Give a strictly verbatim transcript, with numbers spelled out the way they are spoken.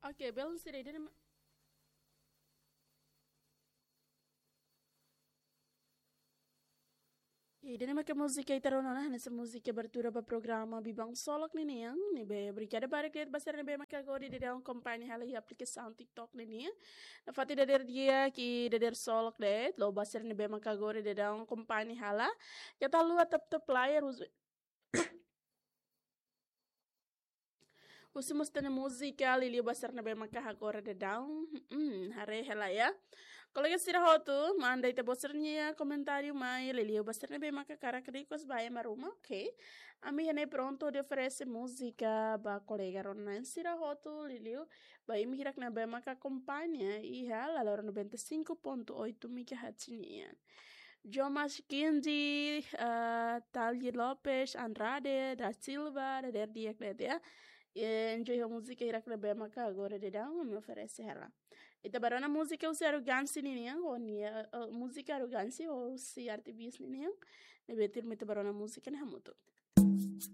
Oke, belum sih deh. Ide nama ke musika itarono na nessa música abertura para programa Bibang Solok nini yang ni be obrigada para que basar ni be makagori de um companhia hala e aplicação TikTok nini na fati de der dia ki de der Solok de lo basar ni be makagori de um companhia hala ya talu atap tap player Usamos ter música ali basar na be makah agora de down hum hare hela ya Colega sira hotu manda ita bosarnya comentário mai lelio basar na be makah cara krikos vai maruma ok ami hene pronto de oferece música ba colega ronna sira hotu lelio vai mi hirak na be makah companhia e hala la noventa e cinco ponto oito megahertz nia Jomas Kindi, uh, Thalia Lopes, Andrade, da Silva, da Derdia, ya. Enjoy a música irak na bema ka agora de dar me oferece ela. E tabarana música o arrogância ninha, ou nia música arrogância ou se arte bis ninha. Ne betir me tabarana música na hamuto.